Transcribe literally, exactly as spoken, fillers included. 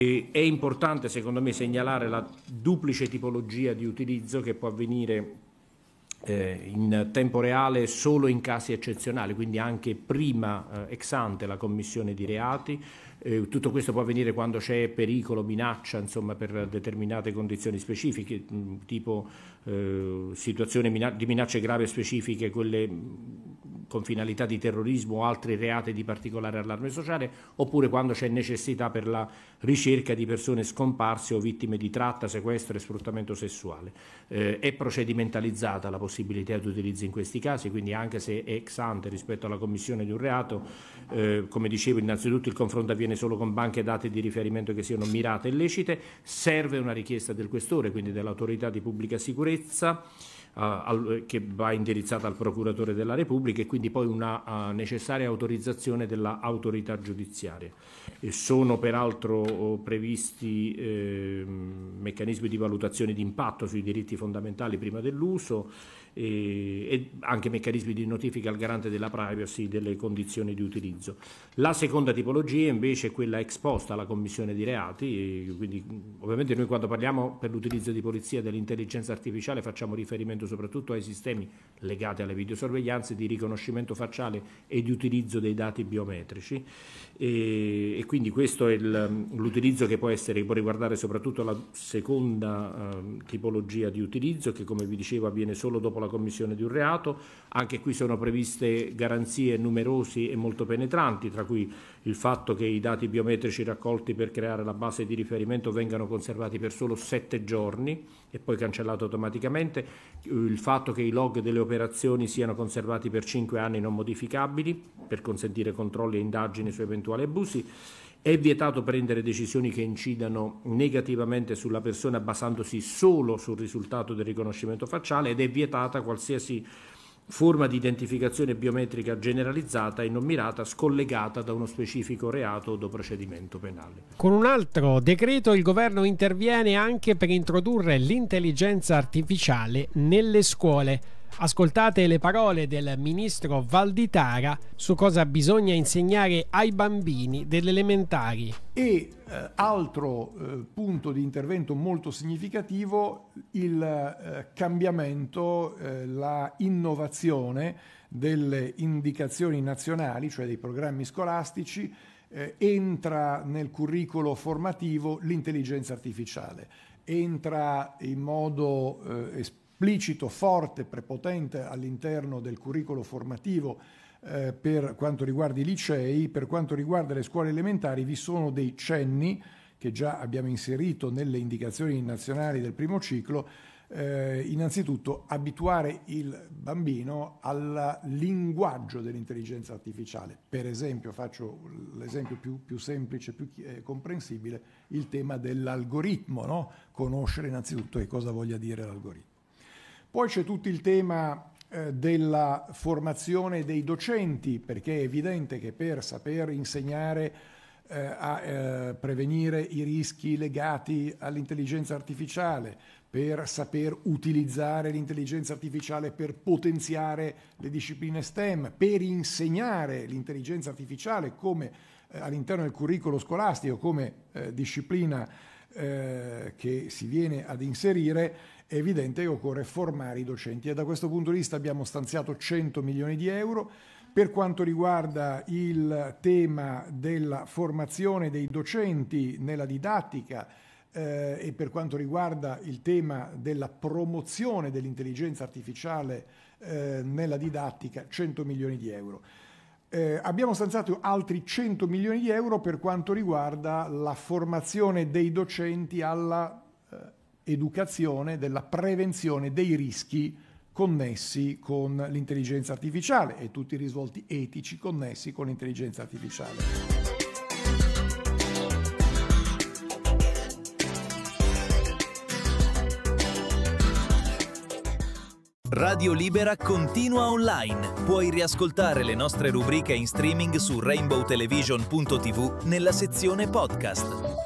E è importante secondo me segnalare la duplice tipologia di utilizzo che può avvenire eh, in tempo reale solo in casi eccezionali, quindi anche prima eh, ex ante la commissione di reati. Eh, tutto questo può avvenire quando c'è pericolo, minaccia, insomma, per determinate condizioni specifiche, mh, tipo eh, situazioni mina- di minacce gravi specifiche, quelle mh, con finalità di terrorismo o altri reati di particolare allarme sociale, oppure quando c'è necessità per la ricerca di persone scomparse o vittime di tratta, sequestro e sfruttamento sessuale. Eh, è procedimentalizzata la possibilità di utilizzo in questi casi, quindi anche se è ex ante rispetto alla commissione di un reato, eh, come dicevo, innanzitutto il confronto avviene solo con banche dati di riferimento che siano mirate e lecite, serve una richiesta del questore, quindi dell'autorità di pubblica sicurezza, uh, al, che va indirizzata al procuratore della Repubblica, e quindi poi una uh, necessaria autorizzazione dell'autorità giudiziaria. E sono peraltro previsti eh, meccanismi di valutazione di impatto sui diritti fondamentali prima dell'uso e, e anche meccanismi di notifica al garante della privacy delle condizioni di utilizzo. La seconda tipologia invece è quella ex post alla commissione di reati, e quindi ovviamente noi quando parliamo per l'utilizzo di polizia dell'intelligenza artificiale facciamo riferimento soprattutto ai sistemi legati alle videosorveglianze di riconoscimento facciale e di utilizzo dei dati biometrici, e, e quindi questo è il, l'utilizzo che può essere, può riguardare soprattutto la seconda eh, tipologia di utilizzo, che come vi dicevo avviene solo dopo la commissione di un reato. Anche qui sono previste garanzie numerosi e molto penetranti, tra cui il fatto che i dati biometrici raccolti per creare la base di riferimento vengano conservati per solo sette giorni e poi cancellati automaticamente, il fatto che i log delle operazioni siano conservati per cinque anni non modificabili per consentire controlli e indagini su eventuali abusi. È vietato prendere decisioni che incidano negativamente sulla persona basandosi solo sul risultato del riconoscimento facciale, ed è vietata qualsiasi forma di identificazione biometrica generalizzata e non mirata scollegata da uno specifico reato o procedimento penale. Con un altro decreto il governo interviene anche per introdurre l'intelligenza artificiale nelle scuole. Ascoltate le parole del ministro Valditara su cosa bisogna insegnare ai bambini delle elementari. E eh, altro eh, punto di intervento molto significativo, il eh, cambiamento, eh, la innovazione delle indicazioni nazionali, cioè dei programmi scolastici. Eh, entra nel curriculum formativo l'intelligenza artificiale, entra in modo eh, esplicito, forte, prepotente all'interno del curriculum formativo eh, per quanto riguarda i licei. Per quanto riguarda le scuole elementari vi sono dei cenni che già abbiamo inserito nelle indicazioni nazionali del primo ciclo. Eh, innanzitutto abituare il bambino al linguaggio dell'intelligenza artificiale. Per esempio, faccio l'esempio più, più semplice, più eh, comprensibile, il tema dell'algoritmo, no? Conoscere innanzitutto che cosa voglia dire l'algoritmo. Poi c'è tutto il tema eh, della formazione dei docenti, perché è evidente che per saper insegnare eh, a eh, prevenire i rischi legati all'intelligenza artificiale, per saper utilizzare l'intelligenza artificiale per potenziare le discipline STEM, per insegnare l'intelligenza artificiale come eh, all'interno del curriculum scolastico come eh, disciplina eh, che si viene ad inserire, è evidente che occorre formare i docenti, e da questo punto di vista abbiamo stanziato cento milioni di euro. Per quanto riguarda il tema della formazione dei docenti nella didattica, Eh, e per quanto riguarda il tema della promozione dell'intelligenza artificiale eh, nella didattica, cento milioni di euro. Eh, abbiamo stanziato altri cento milioni di euro per quanto riguarda la formazione dei docenti alla eh, educazione della prevenzione dei rischi connessi con l'intelligenza artificiale e tutti i risvolti etici connessi con l'intelligenza artificiale. Radio Libera continua online. Puoi riascoltare le nostre rubriche in streaming su rainbow television punto tivù nella sezione podcast.